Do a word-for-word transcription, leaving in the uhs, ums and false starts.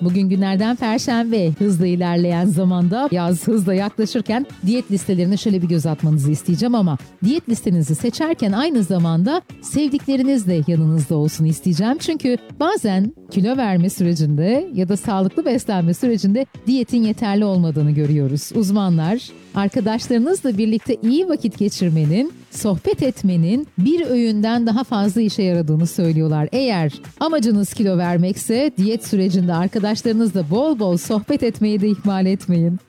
Bugün günlerden Perşembe, hızla ilerleyen zamanda, yaz hızla yaklaşırken diyet listelerine şöyle bir göz atmanızı isteyeceğim ama diyet listenizi seçerken aynı zamanda sevdikleriniz de yanınızda olsun isteyeceğim. Çünkü bazen kilo verme sürecinde ya da sağlıklı beslenme sürecinde diyetin yeterli olmadığını görüyoruz. Uzmanlar, arkadaşlarınızla birlikte iyi vakit geçirmenin, sohbet etmenin bir öğünden daha fazla işe yaradığını söylüyorlar. Eğer amacınız kilo vermekse diyet sürecinde arkadaşlarınızla bol bol sohbet etmeyi de ihmal etmeyin.